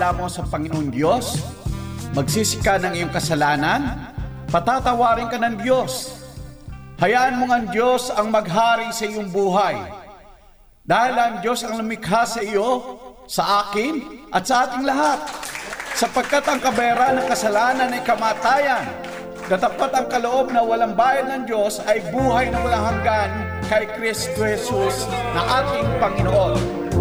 mo sa Panginoon Diyos, magsisika ng iyong kasalanan, patatawarin ka ng Diyos. Hayaan mo ang Diyos ang maghari sa iyong buhay. Dahil ang Diyos ang lumikha sa iyo, sa akin, at sa ating lahat. Sapagkat ang kabayaran ng kasalanan ay kamatayan. Katapat ang kaloob na walang bayad ng Diyos ay buhay na walang hanggan kay Kristo Jesus na ating Panginoon.